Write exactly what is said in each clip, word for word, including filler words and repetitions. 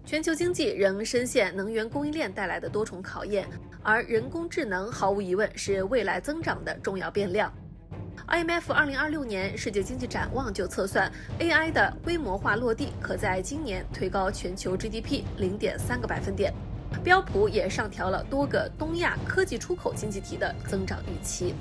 全球经济仍深陷能源供应链带来的多重考验，而人工智能毫无疑问是未来增长的重要变量。I M F 二零二六年世界经济展望就测算 A I 的规模化落地可在今年推高全球 G D P 零点三个百分点。标普也上调了多个东亚科技出口经济体的增长预期。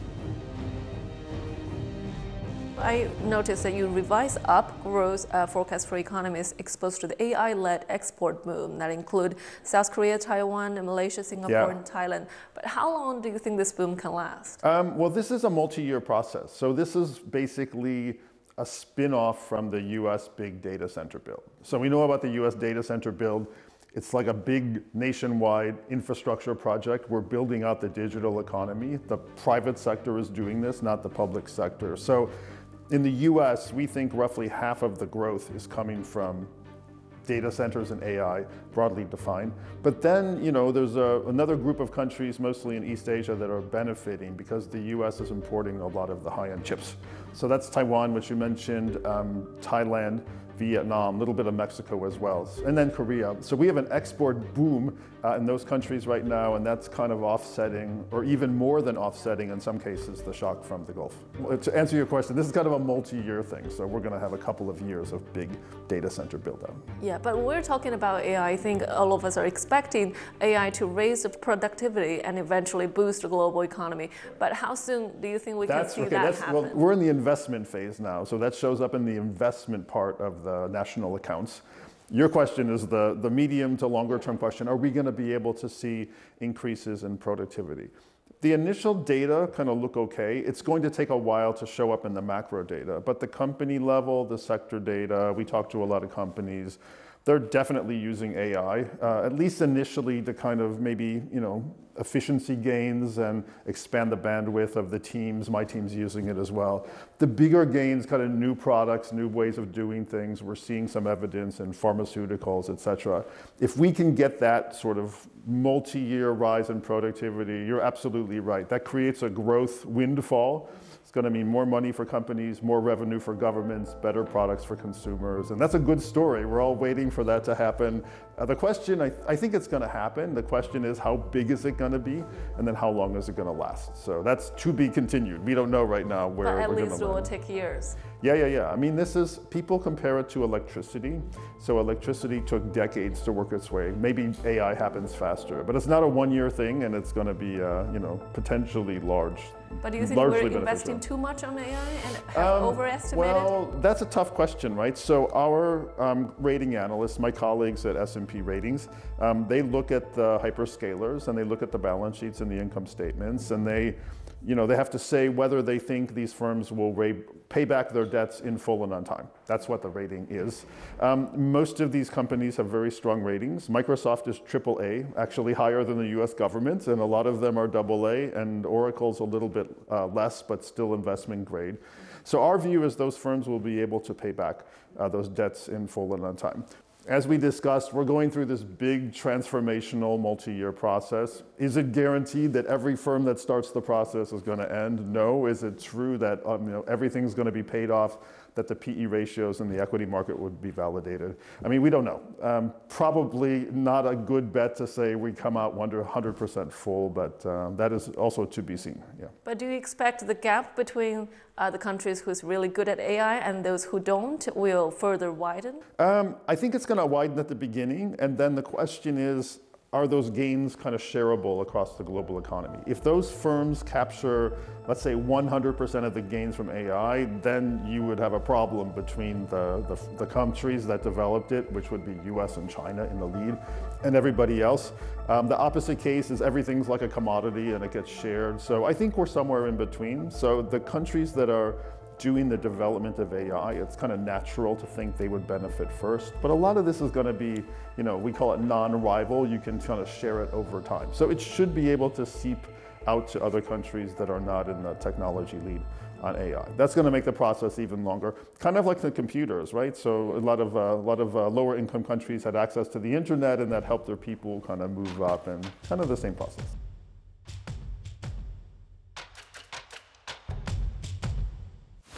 I noticed that you revised up growth uh, forecast for economies exposed to the A I-led export boom that include South Korea, Taiwan, Malaysia, Singapore, yeah. and Thailand. But how long do you think this boom can last? Um, well, this is a multi-year process. So this is basically a spin-off from the U S big data center build. So we know about the U S data center build. It's like a big nationwide infrastructure project. We're building out the digital economy. The private sector is doing this, not the public sector. So in the U S, we think roughly half of the growth is coming from data centers and A I, broadly defined. But then, you know, there's a, another group of countries, mostly in East Asia, that are benefiting because the U S is importing a lot of the high-end chips. So that's Taiwan, which you mentioned, um, Thailand, Vietnam, a little bit of Mexico as well, and then Korea. So we have an export boom uh, in those countries right now, and that's kind of offsetting, or even more than offsetting in some cases, the shock from the Gulf. Well, to answer your question, this is kind of a multi-year thing, so we're going to have a couple of years of big data center build-out. Yeah, but when we're talking about A I, I think all of us are expecting A I to raise the productivity and eventually boost the global economy. But how soon do you think we that's, can see okay, that that's, happen? Well, we're in the investment phase now, so that shows up in the investment part of the national accounts. Your question is the, the medium to longer term question. Are we going to be able to see increases in productivity? The initial data kind of look okay. It's going to take a while to show up in the macro data, but the company level, the sector data, we talk to a lot of companies, they're definitely using A I, uh, at least initially to kind of maybe, you know, efficiency gains and expand the bandwidth of the teams. My team's using it as well. The bigger gains, kind of new products, new ways of doing things. We're seeing some evidence in pharmaceuticals, et cetera. If we can get that sort of multi-year rise in productivity, you're absolutely right. That creates a growth windfall. It's going to mean more money for companies, more revenue for governments, better products for consumers. And that's a good story. We're all waiting for that to happen. Uh, the question, I, I think it's going to happen. The question is, how big is it going to be? And then how long is it going to last? So that's to be continued. We don't know right now where but at we're going to least it will take years. Yeah, yeah, yeah. I mean, this is, people compare it to electricity. So electricity took decades to work its way. Maybe A I happens faster, but it's not a one-year thing, and it's going to be, uh, you know, potentially large. But do you think we're investing too much on A I and have um, overestimated? Well, that's a tough question, right? So our um, rating analysts, my colleagues at S and P Ratings, um, they look at the hyperscalers and they look at the balance sheets and the income statements, and they, you know, they have to say whether they think these firms will pay back their debts in full and on time. That's what the rating is. Um, most of these companies have very strong ratings. Microsoft is triple A, actually higher than the U S government, and a lot of them are double A, and Oracle's a little bit uh, less, but still investment grade. So our view is those firms will be able to pay back uh, those debts in full and on time. As we discussed, we're going through this big transformational multi-year process. Is it guaranteed that every firm that starts the process is going to end? No. Is it true that um, you know, everything's going to be paid off, that the P E ratios in the equity market would be validated? I mean, we don't know. Um, probably not a good bet to say we come out one hundred percent full, but um, that is also to be seen. Yeah. But do you expect the gap between uh, the countries who's really good at A I and those who don't will further widen? Um, I think it's going to widen at the beginning, and then the question is, are those gains kind of shareable across the global economy? If those firms capture, let's say, one hundred percent of the gains from A I, then you would have a problem between the, the, the countries that developed it, which would be U S and China in the lead, and everybody else. Um, the opposite case is everything's like a commodity and it gets shared. So I think we're somewhere in between. So the countries that are doing the development of A I, it's kind of natural to think they would benefit first. But a lot of this is going to be, you know, we call it non-rival. You can kind of share it over time. So it should be able to seep out to other countries that are not in the technology lead on A I. That's going to make the process even longer. Kind of like the computers, right? So a lot of, uh, a lot of uh, lower income countries had access to the internet, and that helped their people kind of move up, and kind of the same process.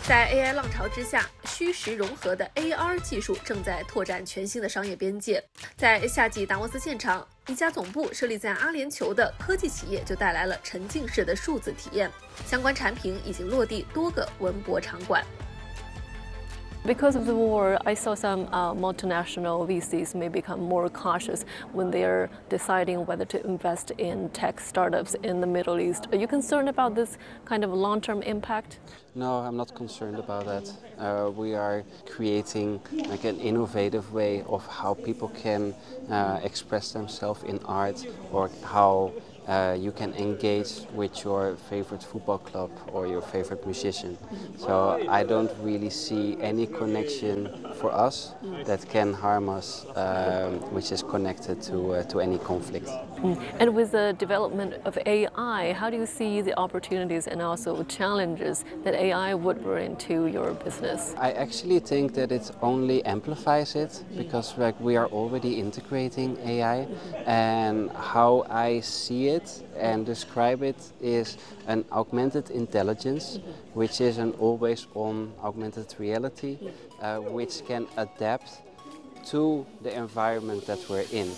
在 A I 浪潮之下，虚实融合的 A R 技术正在拓展全新的商业边界。在夏季达沃斯现场，一家总部设立在阿联酋的科技企业就带来了沉浸式的数字体验，相关产品已经落地多个文博场馆。 Because of the war, I saw some uh, multinational V Cs may become more cautious when they're deciding whether to invest in tech startups in the Middle East. Are you concerned about this kind of long-term impact? No, I'm not concerned about that. Uh, we are creating like an innovative way of how people can uh, express themselves in art, or how Uh, you can engage with your favorite football club or your favorite musician. So I don't really see any connection for us that can harm us, um, which is connected to, uh, to any conflict. Mm. And with the development of A I, how do you see the opportunities and also challenges that A I would bring to your business? I actually think that it only amplifies it, because like, we are already integrating A I, and how I see it and describe it is an augmented intelligence, which is an always-on augmented reality, uh, which can adapt to the environment that we're in.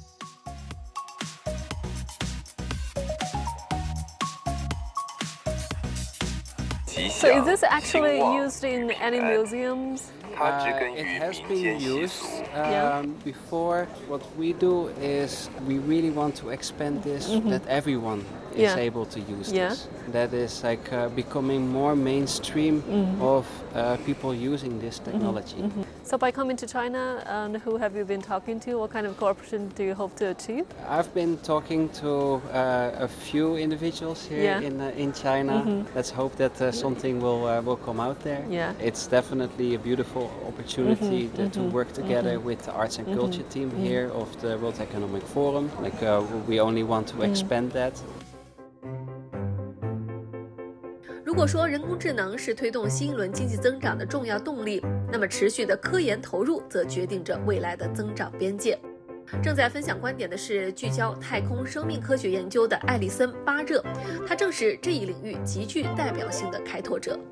So is this actually used in any museums? Uh, it has been used um, yeah. before. What we do is we really want to expand this, mm-hmm. that everyone is yeah. able to use yeah. this. That is like uh, becoming more mainstream mm-hmm. of uh, people using this technology. Mm-hmm. So by coming to China, um, who have you been talking to? What kind of cooperation do you hope to achieve? I've been talking to uh, a few individuals here yeah. in uh, in China. Mm-hmm. Let's hope that uh, something will uh, will come out there. Yeah. It's definitely a beautiful opportunity mm-hmm. to, to mm-hmm. work together mm-hmm. with the arts and mm-hmm. culture team mm-hmm. here of the World Economic Forum. Like uh, we only want to expand mm-hmm. that. 如果说人工智能是推动新一轮经济增长的重要动力，那么持续的科研投入则决定着未来的增长边界。正在分享观点的是聚焦太空生命科学研究的艾利森·巴热，他正是这一领域极具代表性的开拓者。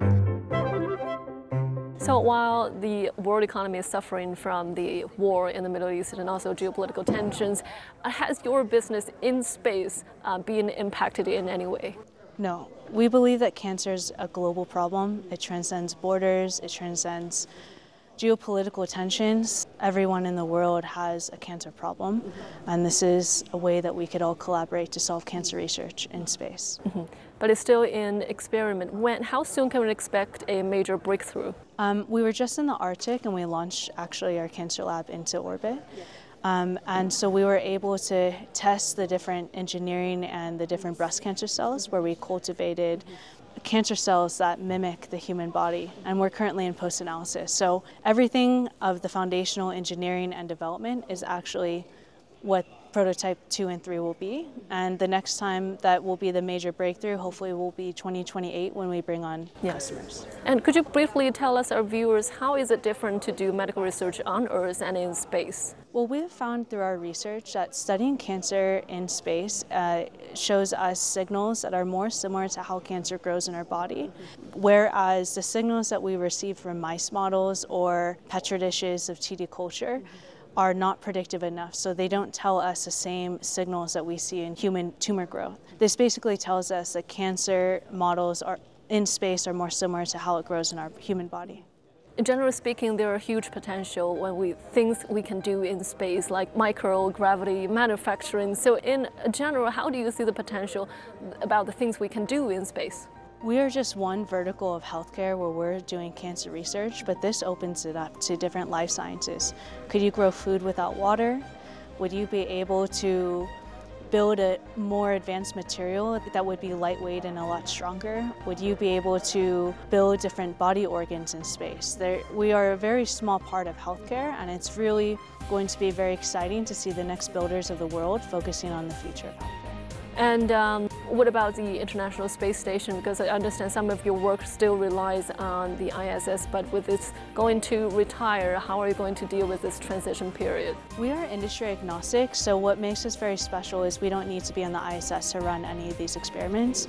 So while the world economy is suffering from the war in the Middle East and also geopolitical tensions, has your business in space uh, been impacted in any way? No. We believe that cancer is a global problem. It transcends borders, it transcends geopolitical tensions. Everyone in the world has a cancer problem, and this is a way that we could all collaborate to solve cancer research in space. Mm-hmm. But it's still in experiment. When, how soon can we expect a major breakthrough? Um, we were just in the Arctic, and we launched actually our cancer lab into orbit. Yeah. Um, and so we were able to test the different engineering and the different breast cancer cells, where we cultivated cancer cells that mimic the human body, and we're currently in post-analysis. So everything of the foundational engineering and development is actually what prototype two and three will be, and the next time that will be the major breakthrough hopefully will be twenty twenty-eight when we bring on yeah. customers. And could you briefly tell us, our viewers, how is it different to do medical research on Earth and in space? Well, we have found through our research that studying cancer in space uh, shows us signals that are more similar to how cancer grows in our body, whereas the signals that we receive from mice models or petri dishes of T D culture are not predictive enough, so they don't tell us the same signals that we see in human tumor growth. This basically tells us that cancer models are in space are more similar to how it grows in our human body. Generally speaking, there are huge potential when we things we can do in space, like microgravity, manufacturing. So in general, how do you see the potential about the things we can do in space? We are just one vertical of healthcare where we're doing cancer research, but this opens it up to different life sciences. Could you grow food without water? Would you be able to build a more advanced material that would be lightweight and a lot stronger? Would you be able to build different body organs in space? There, we are a very small part of healthcare, and it's really going to be very exciting to see the next builders of the world focusing on the future of healthcare. And um, what about the International Space Station? Because I understand some of your work still relies on the I S S, but with its going to retire, how are you going to deal with this transition period? We are industry agnostic, so what makes us very special is we don't need to be on the I S S to run any of these experiments.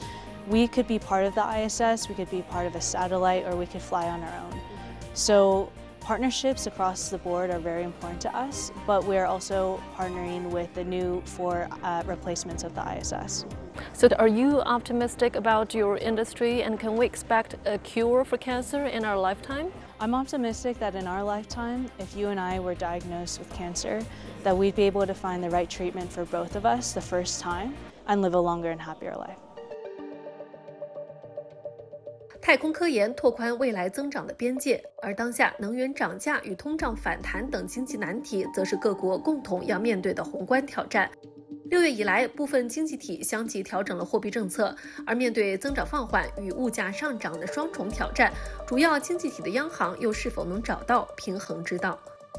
we could be part of the I S S, we could be part of a satellite, or we could fly on our own. So partnerships across the board are very important to us, but we're also partnering with the new four uh, replacements of the I S S. So are you optimistic about your industry, and can we expect a cure for cancer in our lifetime? I'm optimistic that in our lifetime, if you and I were diagnosed with cancer, that we'd be able to find the right treatment for both of us the first time and live a longer and happier life. 太空科研拓宽未来增长的边界，而当下能源涨价与通胀反弹等经济难题，则是各国共同要面对的宏观挑战。六月以来，部分经济体相继调整了货币政策，而面对增长放缓与物价上涨的双重挑战，主要经济体的央行又是否能找到平衡之道？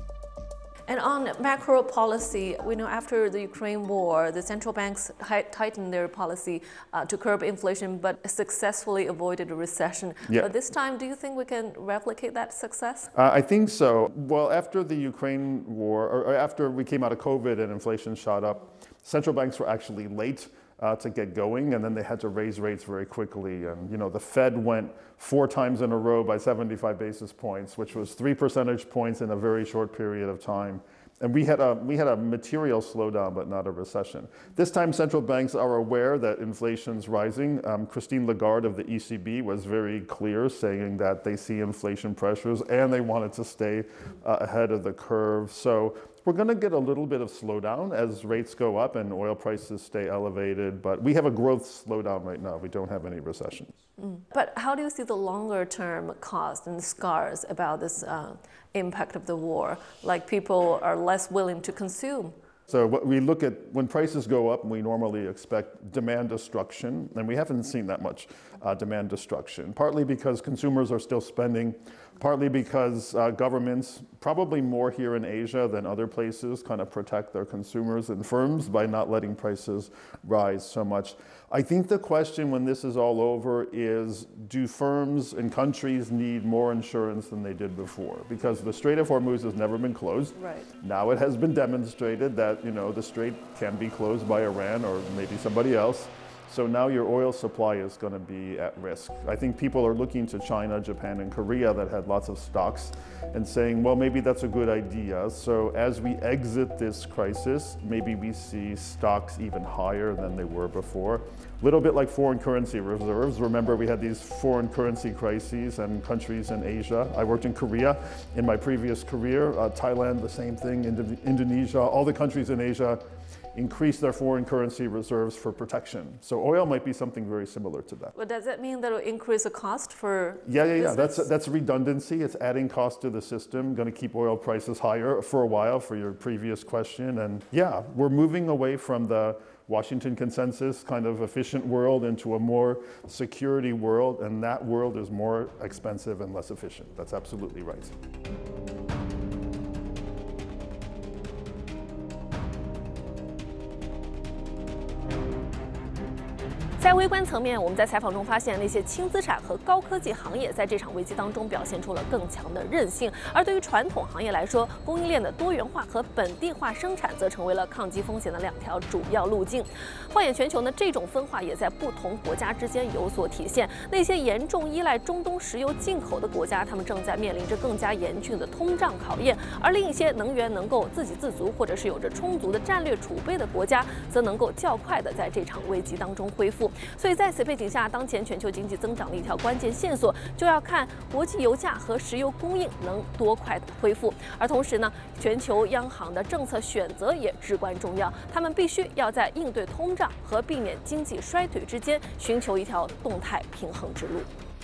And on macro policy, we know after the Ukraine war, the central banks tightened their policy uh, to curb inflation, but successfully avoided a recession. Yeah. But this time, do you think we can replicate that success? Uh, I think so. Well, after the Ukraine war, or, or after we came out of COVID and inflation shot up, central banks were actually late Uh, to get going, and then they had to raise rates very quickly. And you know, the Fed went four times in a row by seventy-five basis points, which was three percentage points in a very short period of time. And we had a we had a material slowdown, but not a recession. This time, central banks are aware that inflation's rising. Um, Christine Lagarde of the E C B was very clear, saying that they see inflation pressures and they wanted to stay uh, ahead of the curve. So we're going to get a little bit of slowdown as rates go up and oil prices stay elevated, but we have a growth slowdown right now. We don't have any recessions. Mm. But how do you see the longer term cost and scars about this uh, impact of the war? Like people are less willing to consume. So what we look at, when prices go up, we normally expect demand destruction, and we haven't seen that much uh, demand destruction, partly because consumers are still spending, partly because uh, governments, probably more here in Asia than other places, kind of protect their consumers and firms by not letting prices rise so much. I think the question when this is all over is, do firms and countries need more insurance than they did before? Because the Strait of Hormuz has never been closed. Right. Now it has been demonstrated that, you know, the strait can be closed by Iran or maybe somebody else. So now your oil supply is going to be at risk. I think people are looking to China, Japan, and Korea that had lots of stocks and saying, well, maybe that's a good idea. So as we exit this crisis, maybe we see stocks even higher than they were before. A little bit like foreign currency reserves. Remember, we had these foreign currency crises and countries in Asia. I worked in Korea in my previous career. Uh, Thailand, the same thing. Indo- Indonesia, all the countries in Asia increase their foreign currency reserves for protection. So oil might be something very similar to that. But does that mean that it will increase the cost for Yeah, yeah, yeah. business? That's, that's redundancy. It's adding cost to the system, going to keep oil prices higher for a while, for your previous question. And yeah, we're moving away from the Washington consensus kind of efficient world into a more security world, and that world is more expensive and less efficient. That's absolutely right. 在微观层面，我们在采访中发现，那些轻资产和高科技行业在这场危机当中表现出了更强的韧性；而对于传统行业来说，供应链的多元化和本地化生产则成为了抗击风险的两条主要路径。放眼全球呢，这种分化也在不同国家之间有所体现。那些严重依赖中东石油进口的国家，他们正在面临着更加严峻的通胀考验；而另一些能源能够自给自足或者是有着充足的战略储备的国家，则能够较快的在这场危机当中恢复。所以在此背景下，当前全球经济增长的一条关键线索，就要看国际油价和石油供应能多快的恢复。而同时呢，全球央行的政策选择也至关重要，他们必须要在应对通胀和避免经济衰退之间寻求一条动态平衡之路。